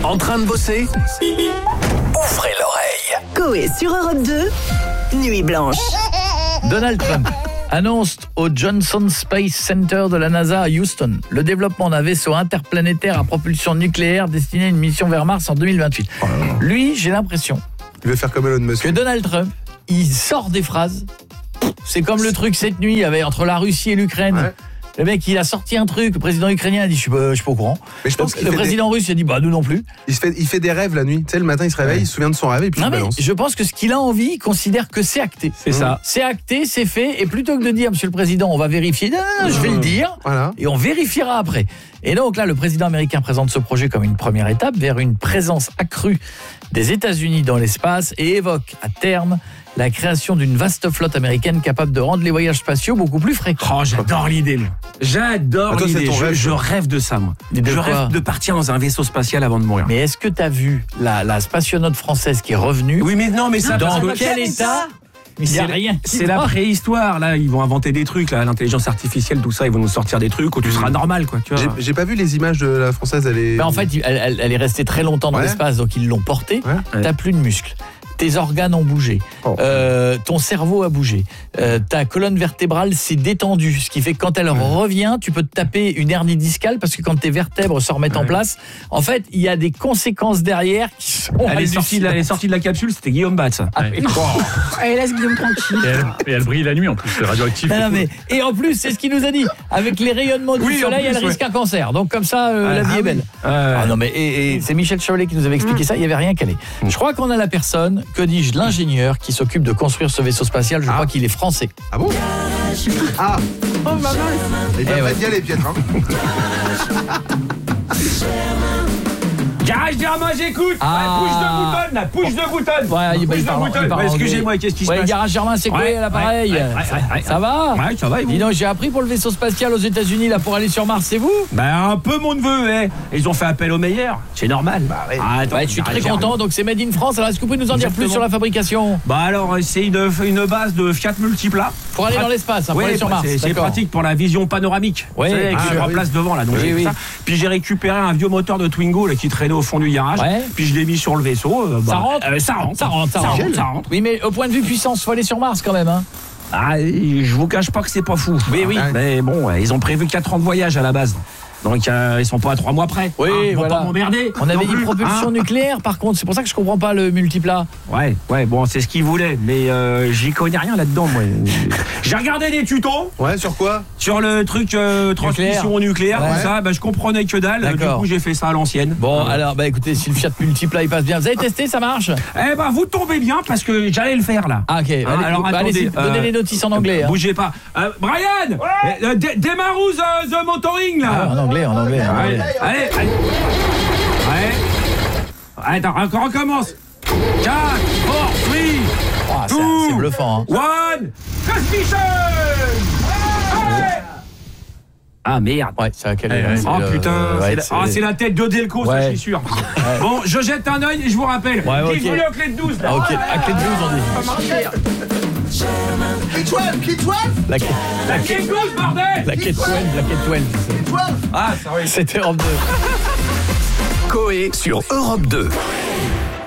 En train de bosser? Ouvrez l'oreille. Coé sur Europe 2, Nuit Blanche. Donald Trump annonce au Johnson Space Center de la NASA à Houston le développement d'un vaisseau interplanétaire à propulsion nucléaire destiné à une mission vers Mars en 2028. Lui, j'ai l'impression Il veut faire comme Elon Musk. que Donald Trump, il sort des phrases. C'est comme le truc cette nuit entre la Russie et l'Ukraine. Ouais. Le mec, il a sorti un truc, le président ukrainien a dit je suis pas au courant. Mais je pense Le président russe il a dit nous non plus. Il fait des rêves la nuit. Tu sais, le matin, il se réveille, il se souvient de son rêve et puis Non il mais balance. je pense que ce qu'il a envie, il considère que c'est acté. C'est ça. C'est acté, c'est fait, et plutôt que de dire monsieur le président, on va vérifier, non, je vais le dire. Voilà. Et on vérifiera après. Et donc là, le président américain présente ce projet comme une première étape vers une présence accrue des États-Unis dans l'espace et évoque à terme la création d'une vaste flotte américaine capable de rendre les voyages spatiaux beaucoup plus fréquents. Oh, j'adore l'idée. J'adore Ah, toi, c'est l'idée. ton rêve, Je toi. rêve de ça, moi. Et de Je quoi rêve de partir dans un vaisseau spatial avant de mourir. Mais est-ce que tu as vu la spationaute française qui est revenue? Oui, mais non, mais ça, parce Dans que quel état? Il n'y a rien qui c'est la va. préhistoire, là. Ils vont inventer des trucs, là. L'intelligence artificielle, tout ça, ils vont nous sortir des trucs où tu seras normal, quoi. Tu vois. J'ai pas vu les images de la française, elle est... Mais en fait, elle est restée très longtemps dans Ouais. l'espace, donc ils l'ont portée. Ouais. T'as plus de muscles. Tes organes ont bougé. Oh. Ton cerveau a bougé. Ta colonne vertébrale s'est détendue. Ce qui fait que quand elle revient, tu peux te taper une hernie discale parce que quand tes vertèbres se remettent en place, en fait, il y a des conséquences derrière qui sont Elle est sortie de la capsule, c'était Guillaume Batz. hallucinantes. Allez, laisse Guillaume tranquille. Et elle brille la nuit en plus, c'est radioactif. Non, mais, et en plus, c'est ce qu'il nous a dit. Avec les rayonnements du Oui, en soleil, plus, elle risque un cancer. Donc comme ça, la vie est belle. Ah non mais et c'est Michel Chaulet qui nous avait expliqué ça, il n'y avait rien calé. Je crois qu'on a la personne, que dis-je, l'ingénieur qui s'occupe de construire ce vaisseau spatial, je crois qu'il est français. Ah bon? Ah, Oh maman, il va Eh pas ouais. y aller, Pietre. Hein. Garage Germain, j'écoute. Ah. Push de bouton. Ouais, il Push de parle- bouton. il parle Excusez-moi, anglais. qu'est-ce qui se Ouais, passe? Garage Germain, c'est quoi Ouais, l'appareil? ouais, Ça va? Ouais, ça va, et vous? Dis donc, j'ai appris pour le vaisseau spatial aux États-Unis là pour aller sur Mars, c'est vous? Ben un peu mon neveu, hein. Ils ont fait appel aux meilleurs. C'est normal. Ah, attends, Ouais, je suis très Garage content, donc c'est Made in France. Alors est-ce que vous pouvez nous en dire plus Exactement. sur la fabrication? Bah alors, c'est une base de Fiat Multipla. Pour aller dans l'espace, hein, pour Ouais, aller sur Mars. c'est d'accord. pratique pour la vision panoramique. Ouais, Vous savez, ah, qui se oui. remplace devant là. Donc Oui, j'ai fait oui. ça. Puis j'ai récupéré un vieux moteur de Twingo là, qui traînait au fond du garage. Ouais. Puis je l'ai mis sur le vaisseau. Ça rentre Ça rentre. Ça rentre. Ça rentre. Oui, mais au point de vue puissance, faut aller sur Mars quand même. Hein. Ah, je vous cache pas que c'est pas fou. Oui, oui. Mais bon, ils ont prévu 4 ans de voyage à la base. Donc ils sont pas à 3 mois près. Oui, Ils vont voilà. pas m'emmerder. On avait non dit plus, propulsion hein. nucléaire, par contre. C'est pour ça que je comprends pas le multiplat. Ouais, bon, c'est ce qu'ils voulaient. Mais j'y connais rien là-dedans, moi. J'ai regardé des tutos Ouais, sur quoi? sur le truc transmission nucléaire, Ouais. tout ça. Bah, je comprenais que dalle. Du D'accord. coup, j'ai fait ça à l'ancienne. Bon, alors, écoutez, si le Fiat multiplat il passe bien, vous avez testé, ça marche? Eh ben, vous tombez bien parce que j'allais le faire là. Ah, ok. Allez, alors, allez-y, attendez, donnez les notices en anglais. Hein. Bougez pas. Brian, démarre the motoring là. Ah, en anglais. Allez. Ouais. Attends, encore recommence. 4, 4, 3, Ah, c'est bluffant. Hein. 1, transmission. Allez. Ah merde. Ouais, ça a calé. Oh putain, c'est la tête de Delco, ça Ouais. je suis sûr. Bon, je jette un œil et je vous rappelle. Ouais, ok. Dis-le aux clés de 12 là. Ah, ok, à clé de 12, on dit. La Clé de 12, bordel. La quête 12. Ah, ça oui. C'était Europe 2. Coé sur Europe 2.